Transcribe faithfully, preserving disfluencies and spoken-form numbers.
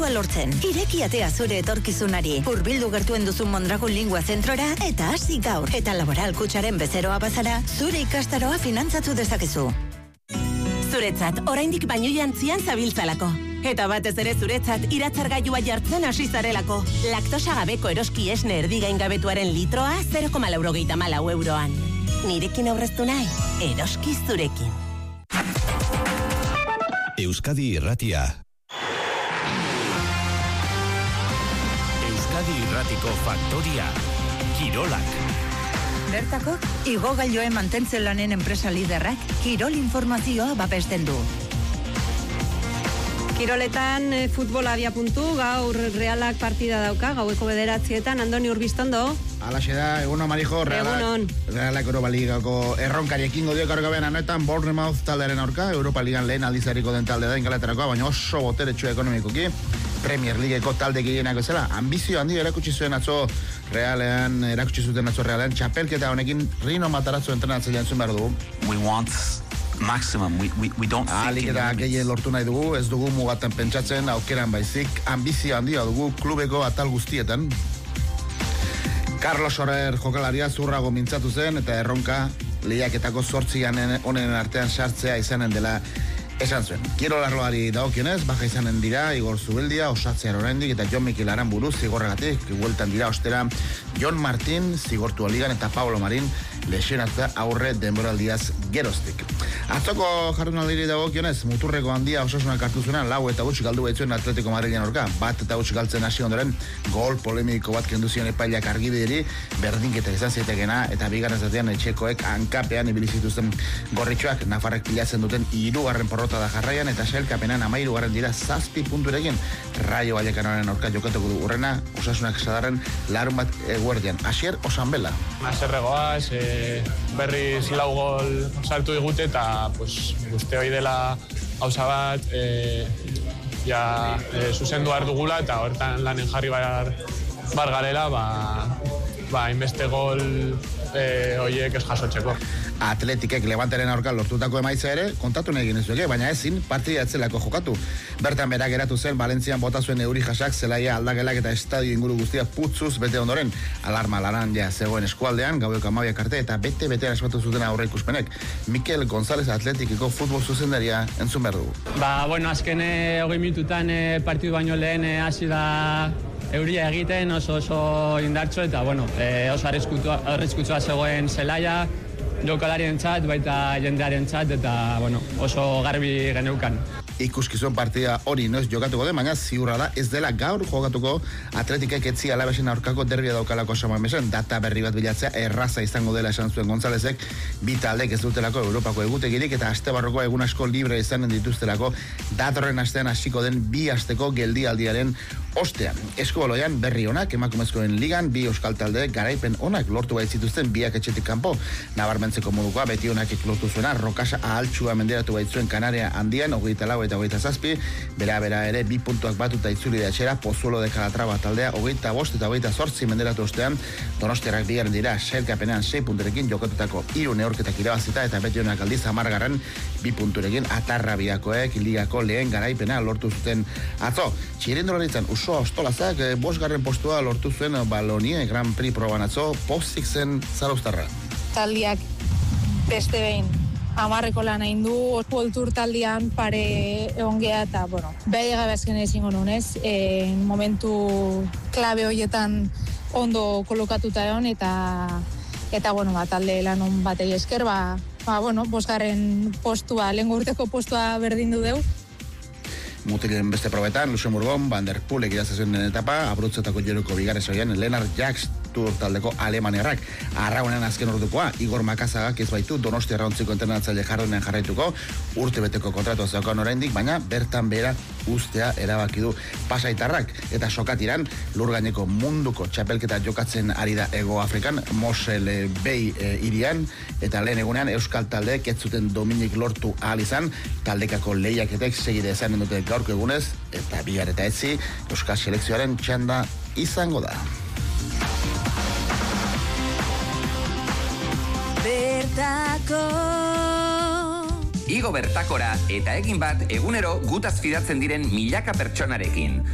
helburua lortzen. Ireki atea zure etorkizunari. Hurbildu gertuen duzun Mondragon Lingua Zentrora eta hasi gaur. Eta Laboral Kutxaren bezeroa bazara, zure ikastaroa finantzatu dezakezu. Zuretzat, oraindik baino jantzian zabiltzalako. Eta batez ere zuretzat, iratzargailua jartzen hasi zarelako. Laktosa gabeko eroski esne erdigain gabetuaren litroa zero koma laurogeita hamalau euroan. Nirekin aurreztu nahi, eroski zurekin. Euskadi Irratia. Euskadi Irratiko Faktoria. Kirolak. Bertako, igogailoen mantentzen lanen enpresa liderrak kirol informazioa babesten du. Kiroletan e, futbol abia puntu, gaur Realak partida dauka, gaueko bederatzietan, Andoni Urbistondo. Alaxe da, egunon Marijo, Realak, Realak Europa Ligako erronkari ekingo dio gaur gabean anoetan, Bournemouth taldearen aurka, Europa Ligan lehen aldizariko den talde da ingalaterrakoa, baina oso boteretsua ekonomikoki, Premier Ligako talde gehienak bezala, ambizio handi erakutsi zuen atzo Realean, erakutsi zuten atzo Realean, txapelketa honekin Rino Matarazzo entrenatzailean zuen behar dugu. We want maximum, we, we, we don't think... Alik eta gehien lortu nahi dugu, ez dugu mugaten pentsatzen, aukeran baizik, ambizio handia dugu klubeko atal guztietan. Carlos Soler jokalaria zurrago mintzatu zen, eta erronka lehiaketako zortzian honen artean sartzea izanen dela esan zuen. Kirolarloari dagokionez, baja izanen dira Igor Zubeldia, osatzean oraindik, eta Jon Mikel Aranburu zigorregatik, bueltan dira ostera Jon Martin, zigortu aligan, eta Pablo Marin, lesionatza aurre denboraldiaz geroztik. Atzoko jardunaldiri dagokionez, muturreko handia osasunak hartu zuenan, lau eta gutxi galdu baitzuen Atletico Madrilen aurka, bat eta gutxi galtzen hasi ondoren, gol polemiko bat kendu zion epailak argibideri, berdinketa izan zaitekena, eta bigarren zatean etxekoek hankapean ibili zituzten gorritxoak, Nafarrek pilatzen duten hirugarren porrota da jarraian, eta sailkapenan hamairugarren dira zazpi punturekin, Rayo Vallecanoaren aurka jokatuko du urrena, osasunak sadarren larun bat eguerdian. Asier Osanbela. Aserregoaz, e, berriz lau gol sartu digute, eta pues, uste hoi dela gauza bat, e, ja, e, zuzendu behar dugula, eta hortan lanen jarri bar, bar garela, ba, ba, inbeste gol e, horiek ez jasotzeko. Atletikek Levanteren aurka lortutako emaitza ere kontatu nahi ginezueke, baina ezin partida etzelako jokatu. Bertan bera geratu zen Valentzian bota zuen euri jasak, zelaia aldagelak eta estadio inguru guztia putzuz bete ondoren. Alarma laran ja zegoen eskualdean, gaueko hamabiak arte eta bete-betean espatu zuten aurre ikuspenek. Mikel González Atletikeko futbol zuzendaria entzun behar dugu. Ba, bueno, azken e, hogei minututan e, partidu baino lehen e, hasi da euria egiten oso oso indartxo eta bueno, e, oso arriskutsua zegoen zelaia, jokalarien txat, baita jendearen txat, eta bueno, oso garbi geneukan. Ikuskizun partida hori noiz jokatuko den, baina ziurra da ez dela gaur jokatuko Atletikek etzi Alavesen aurkako derbia daukalako Samamesen. Data berri bat bilatzea erraza izango dela esan zuen Gonzálezek, bi taldek ez dutelako Europako egutegirik eta astebarroko egun asko libre izanen dituztelako datorren astean hasiko den bi asteko geldialdiaren ostean. Eskubaloian berri onak, emakumezkoen ligan, bi euskal taldeek garaipen onak lortu baitzituzten biak etxetik kanpo. Nabarmentzeko modukoa, beti onakik lortu zuena, Rokasa ahaltxua menderatu baitzuen Kanaria handian, hogeita lau eta hogeita zazpi, bera bera ere bi puntuak batuta itzuli da etxera, Pozuelo de Calatrava taldea, hogeita bost eta hogeita zortzi menderatu ostean, Donostiarrak bigarren dira, sailkapenean sei punturekin jokatutako hiru neurketak irabazita eta beti onak aldiz hamargarren bi punturekin atarra biakoek ligako lehen garaipena lortu zuten atzo. Txirindularitzan Usoa Ostolazak bosgarren postua lortu zuen Balonie Grand Prix proban atzo, pozik zen Zarauztarra. Taldiak beste behin amarreko lan hain du, World taldean pare egongea eta, bueno, behi gabezken ezingo nunez, e, momentu klabe horietan ondo kolokatuta egon, eta, eta bueno, ba, talde lanon batei esker, ba, ba, bueno, bosgarren postua, lehen urteko postua berdindu deu. Mutilen beste probetan, Luxemburgon, Van der Poel egirazazioen etapa, abrutzetako jeroko bigarren zoian, Lennart Jacks Tour taldeko Alemaniarrak. Arraunean azken ordukoa, Igor Makazagak ez baitu Donostia rauntziko entrenatzaile jardunean jarraituko, urte beteko kontratua zeukan oraindik, baina bertan behera ustea erabaki du Pasaitarrak. Eta sokatiran, lurgaineko munduko txapelketa jokatzen ari da Ego Afrikan, Mosel Bay e, irian, eta lehen egunean Euskal taldeek ez zuten dominik lortu ahal izan, taldekako lehiaketek segide ezanen dute gaurko egunez, eta bigar eta etzi, Euskal selekzioaren txanda izango da. Bertako Igo bertakora eta egin bat egunero gutaz fidatzen diren milaka pertsonarekin.